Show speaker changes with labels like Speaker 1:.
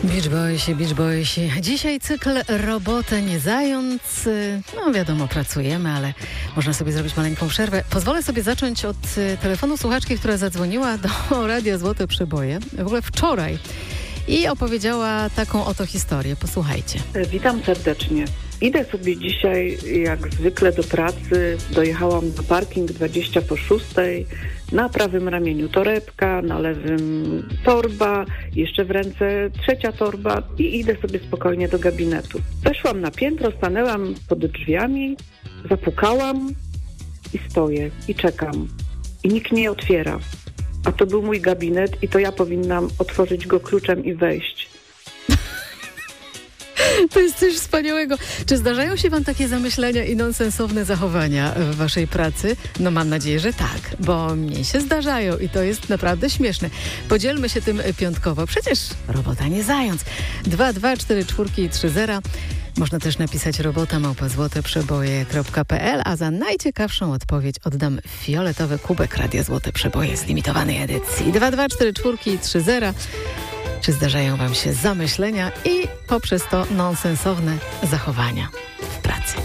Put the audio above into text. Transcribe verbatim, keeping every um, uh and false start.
Speaker 1: Beach Boysi, Beach Boysi. Dzisiaj cykl Robota nie zając. No wiadomo, pracujemy, ale można sobie zrobić maleńką przerwę. Pozwolę sobie zacząć od telefonu słuchaczki, która zadzwoniła do Radia Złote Przeboje. W ogóle wczoraj. I opowiedziała taką oto historię. Posłuchajcie.
Speaker 2: Witam serdecznie. Idę sobie dzisiaj jak zwykle do pracy. Dojechałam na parking dwadzieścia po szóstej. Na prawym ramieniu torebka, na lewym torba, jeszcze w ręce trzecia torba i idę sobie spokojnie do gabinetu. Weszłam na piętro, stanęłam pod drzwiami, zapukałam i stoję i czekam. I nikt nie otwiera. A to był mój gabinet i to ja powinnam otworzyć go kluczem i wejść.
Speaker 1: To jest coś wspaniałego. Czy zdarzają się wam takie zamyślenia i nonsensowne zachowania w waszej pracy? No mam nadzieję, że tak, bo mnie się zdarzają i to jest naprawdę śmieszne. Podzielmy się tym piątkowo. Przecież robota nie zając. dwa dwa cztery cztery trzy zero. Można też napisać robota małpa złote przeboje kropka p l, a za najciekawszą odpowiedź oddam fioletowy kubek Radia Złote Przeboje z limitowanej edycji. dwa dwa cztery cztery trzy zero. Czy zdarzają wam się zamyślenia i poprzez to nonsensowne zachowania?